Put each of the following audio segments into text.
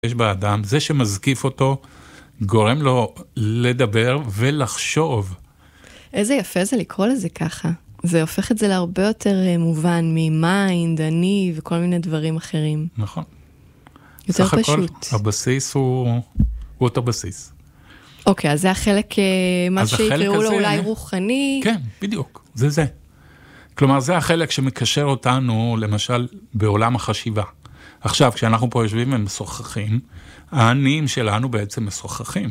יש באדם, זה שמזקיף אותו, גורם לו לדבר ולחשוב. איזה יפה זה לקרוא לזה ככה. זה הופך את זה להרבה יותר מובן ממיינד, אני וכל מיני דברים אחרים. נכון. יותר פשוט. סך הכל, הבסיס הוא אותו בסיס. אוקיי, אז זה החלק, מה שיקראו לו אולי רוחני. כן, בדיוק, זה. כלומר, זה החלק שמקשר אותנו, למשל, בעולם החשיבה. עכשיו, כשאנחנו פה יושבים ומשוחחים, העניים שלנו בעצם משוחחים.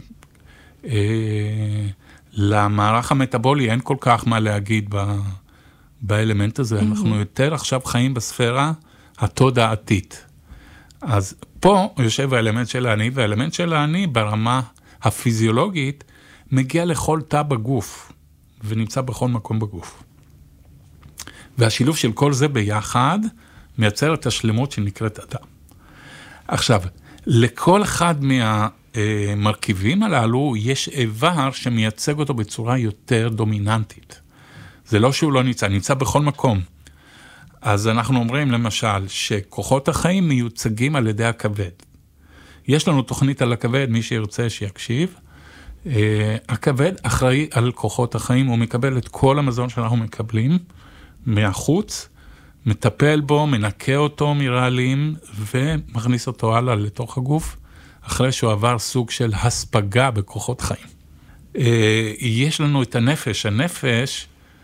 למערך המטאבולי אין כל כך מה להגיד באלמנט הזה. אנחנו יותר עכשיו חיים בספירה התודעתית. אז פה יושב האלמנט של העני, והאלמנט של העני ברמה הפיזיולוגית מגיע לכל תא בגוף, ונמצא בכל מקום בגוף. והשילוב של כל זה ביחד מייצר את השלמות שנקראת אדם. עכשיו, לכל אחד מהמרכיבים הללו יש איבר שמייצג אותו בצורה יותר דומיננטית. זה לא שהוא לא נמצא בכל מקום. אז אנחנו אומרים למשל שכוחות החיים מיוצגים על ידי הכבד. יש לנו תוכנית על הכבד, מי שירצה שיקשיב. הכבד אחראי על כוחות החיים, הוא מקבל את כל המזון שאנחנו מקבלים מהחוץ, מטפל בו, מנקה אותו מרעלים, ומכניס אותו הלאה לתוך הגוף, אחרי שהוא עבר סוג של הספגה בכוחות חיים. יש לנו את הנפש. הנפש,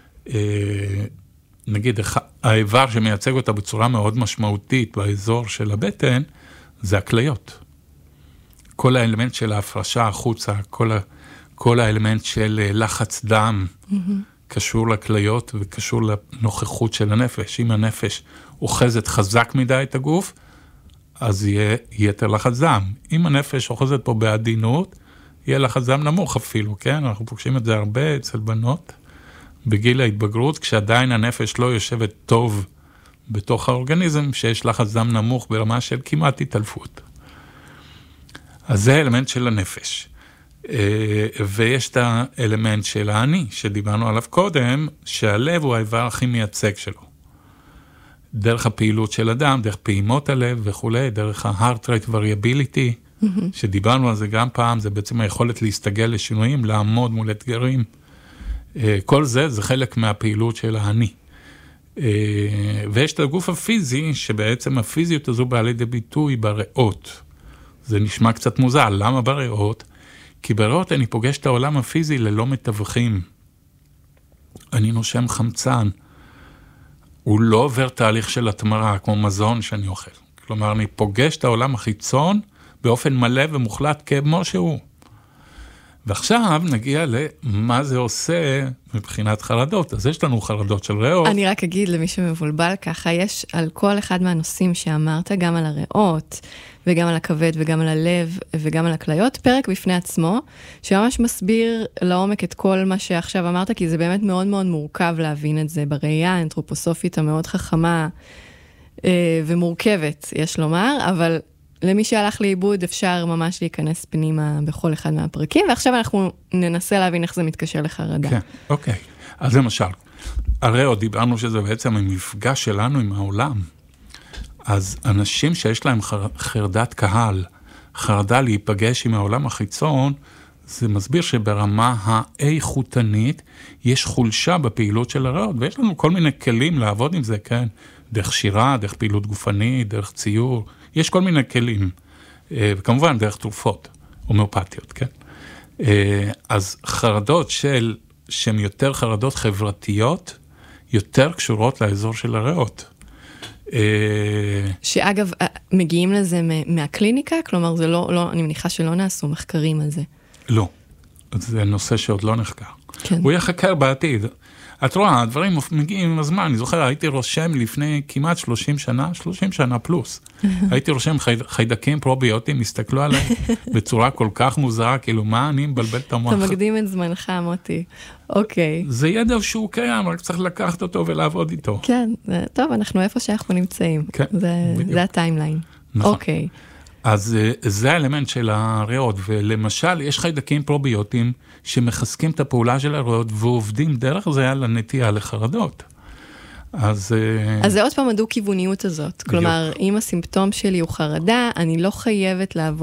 נגיד, האיבר שמייצג אותה בצורה מאוד משמעותית באזור של הבטן, זה הכליות. כל האלמנט של ההפרשה החוצה, כל האלמנט של לחץ דם, קשור לכליות וקשור לנוכחות של הנפש. אם הנפש אוחזת חזק מדי את הגוף, אז יהיה יתר לחץ דם. אם הנפש אוחזת פה בעדינות, יהיה לחץ דם נמוך אפילו, כן? אנחנו פוגשים את זה הרבה אצל בנות, בגיל ההתבגרות, כשעדיין הנפש לא יושבת טוב בתוך האורגניזם, שיש לחץ דם נמוך ברמה של כמעט התעלפות. אז זה האלמנט של הנפש. ויש את האלמנט של העני, שדיברנו עליו קודם, שהלב הוא האיבר הכי מייצג שלו. דרך הפעילות של אדם, דרך פעימות הלב וכו', דרך ה-heart rate variability, שדיברנו על זה גם פעם, זה בעצם היכולת להסתגל לשינויים, לעמוד מול אתגרים. כל זה, זה חלק מהפעילות של העני. ויש את הגוף הפיזי, שבעצם הפיזיות הזו בא לידי ביטוי בריאות. זה נשמע קצת מוזר, למה בריאות? כי בריאות אני פוגש את העולם הפיזי ללא מתווכים. אני נושם חמצן. הוא לא עובר תהליך של התמרה, כמו מזון שאני אוכל. כלומר, אני פוגש את העולם החיצון באופן מלא ומוחלט כמו שהוא. ועכשיו נגיע למה זה עושה מבחינת חרדות. אז יש לנו חרדות של ריאות. אני רק אגיד למי שמבולבל ככה, יש על כל אחד מהנושאים שאמרת, גם על הריאות, וגם על הכבד, וגם על הלב, וגם על הכליות, פרק בפני עצמו, שממש מסביר לעומק את כל מה שעכשיו אמרת, כי זה באמת מאוד מאוד מורכב להבין את זה, בראייה האנתרופוסופית המאוד חכמה ומורכבת, יש לומר, אבל למי שהלך לאיבוד אפשר ממש להיכנס פנימה בכל אחד מהפרקים, ועכשיו אנחנו ננסה להבין איך זה מתקשר לחרדה. כן, אוקיי. אז למשל, הרי עוד דיברנו שזה בעצם המפגש שלנו עם העולם. אז אנשים שיש להם חרדת קהל, חרדה להיפגש עם העולם החיצון, זה מסביר שברמה האיכותנית יש חולשה בפעילות של הריאות, ויש לנו כל מיני כלים לעבוד עם זה, כן? דרך שירה, דרך פעילות גופנית, דרך ציור, יש כל מיני כלים, וכמובן דרך תרופות, הומאופתיות, כן? אז חרדות שהן יותר חרדות חברתיות, יותר קשורות לאזור של הריאות. שאגב, מגיעים לזה מהקליניקה? כלומר, זה לא, אני מניחה שלא נעשו מחקרים על זה. לא. זה נושא שעוד לא נחקר. כן. הוא יחקר בעתיד. את רואה, הדברים מגיעים עם הזמן. אני זוכר, הייתי רושם לפני כמעט 30 שנה פלוס. הייתי רושם חיידקים פרוביוטיים, הסתכלו עליי בצורה כל כך מוזרה, כאילו, מה אני מבלבל את המוח? אתה מקדים את זמנך, מוטי. אוקיי. זה ידע שהוא קיים, רק צריך לקחת אותו ולעבוד איתו. כן, טוב, אנחנו איפה שאנחנו נמצאים. כן, זה הטיימליין. נכון. אוקיי. אז זה האלמנט של הריאות, ולמשל יש חיידקים פרוביוטיים שמחזקים את הפעולה של הריאות, ועובדים דרך זה על הנטייה לחרדות. אז זה עוד פעם הדו-כיווניות הזאת. כלומר, אם הסימפטום שלי הוא חרדה, אני לא חייבת לעבור